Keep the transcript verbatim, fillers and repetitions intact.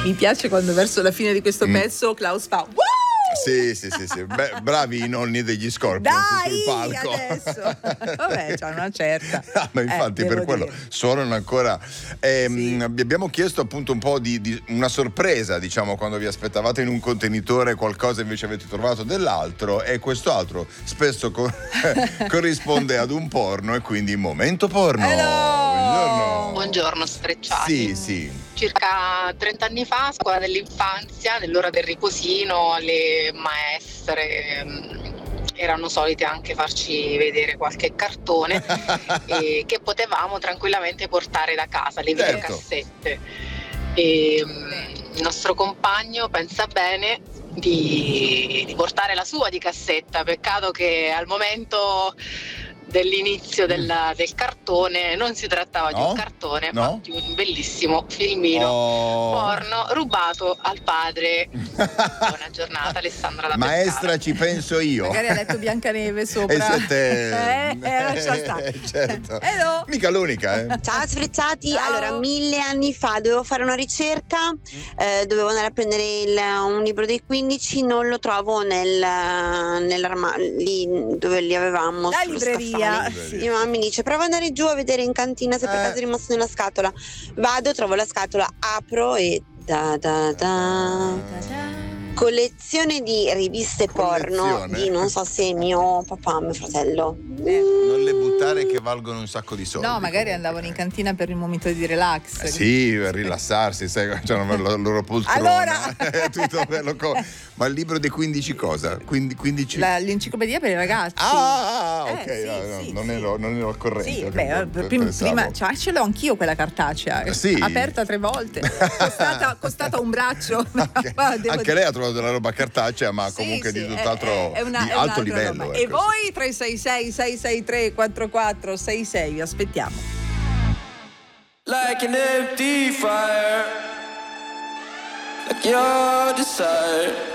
Mi piace quando verso la fine di questo pezzo Klaus fa wow! Sì, sì, sì, sì. Beh, bravi i nonni degli Scorpions sul palco. Adesso. Vabbè, c'hanno una certa. No, ma infatti eh, per quello dire. suonano ancora. Eh, Sì. Vi abbiamo chiesto appunto un po' di, di una sorpresa, diciamo, quando vi aspettavate in un contenitore qualcosa invece avete trovato dell'altro, e questo altro spesso co- corrisponde ad un porno, e quindi momento porno. Hello! Buongiorno. Buongiorno Sì, Sfrecciati. sì. Circa trenta anni fa, scuola dell'infanzia, nell'ora del riposino, le maestre mh, erano solite anche farci vedere qualche cartone e che potevamo tranquillamente portare da casa, le Certo. videocassette. E, mh, il nostro compagno pensa bene di, di portare la sua di cassetta, peccato che al momento dell'inizio della, del cartone non si trattava No? di un cartone, No? ma di un bellissimo filmino Oh. porno rubato al padre. Buona giornata, Alessandra da Maestra, Pescara. ci penso io. Magari ha letto Biancaneve sopra. E siete... Eh, eh, lascia stare. certo. Hello. Mica l'unica, eh. Ciao sfrezzati, Ciao. allora mille anni fa dovevo fare una ricerca, eh, dovevo andare a prendere il- un libro dei quindici, non lo trovo nel, nell'armadio, lì dove li avevamo. La sullo libreria. scaffale. Sì. Mia mamma mi dice prova ad andare giù a vedere in cantina se per Eh. caso è rimasto nella scatola. Vado, trovo la scatola, apro e da da da. Collezione di riviste porno Collezione? di non so se mio papà o mio fratello. Non le buttare che valgono un sacco di soldi. No, magari comunque. andavano in cantina per il momento di relax. Eh sì, per rilassarsi, sai, c'hanno la loro poltrona. Allora. È tutto bello co- Ma il libro dei quindici cosa? Quindi quindici La- l'enciclopedia per i ragazzi. Ah, ok, Eh, sì, no, no, sì, non, sì. ero, non ero al corrente. Sì, che beh, pe- prim- pensavo. prima cioè, ce l'ho anch'io quella cartacea, Sì? aperta tre volte, costata, costata un braccio. Anche, Ma devo anche dire- lei ha trovato della roba cartacea, ma Sì, comunque sì, di è- tutt'altro è una- di è alto un'altra livello. roba. E ecco. voi tre sei sei sei sei tre quattro quattro sei sei vi aspettiamo. Like an empty fire, like your desire.